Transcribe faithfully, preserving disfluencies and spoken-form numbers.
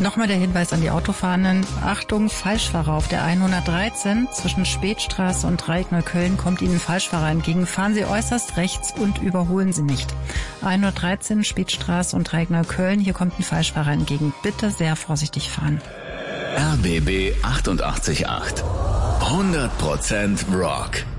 Nochmal der Hinweis an die Autofahrenden. Achtung, Falschfahrer auf der hundertdreizehn zwischen Spätstraße und Dreieck-Neukölln kommt Ihnen Falschfahrer entgegen. Fahren Sie äußerst rechts und überholen Sie nicht. hundertdreizehn Spätstraße und Dreieck-Neukölln, hier kommt ein Falschfahrer entgegen. Bitte sehr vorsichtig fahren. R B B achtundachtzig Komma acht. hundert Prozent Rock.